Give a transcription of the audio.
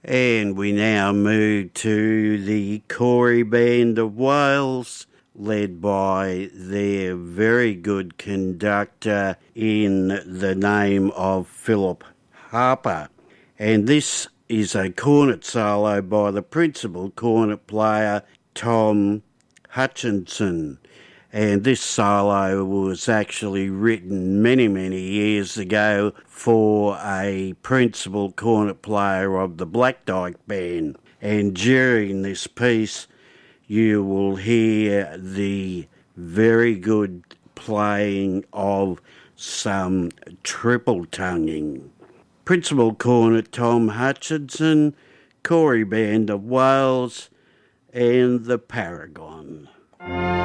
And we now move to the Corey Band of Wales, led by their very good conductor in the name of Philip Harper. And this is a cornet solo by the principal cornet player, Tom Hutchinson. And this solo was actually written many, many years ago for a principal cornet player of the Black Dyke Band. And during this piece, you will hear the very good playing of some triple tonguing. Principal cornet Tom Hutchinson, Corey Band of Wales, and the Paragon.